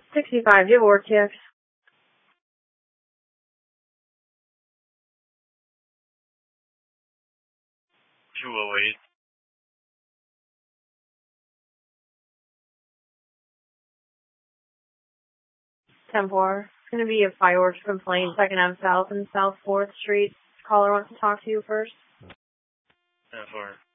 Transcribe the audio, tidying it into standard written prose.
65, do you have work TX? 208. 10-4. It's going to be a fireworks complaint, 2nd Ave South and South 4th Street. Caller wants to talk to you first. 10-4.